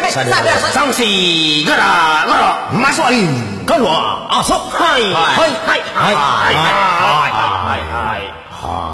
上西个啦，马上跟我啊，走，嗨。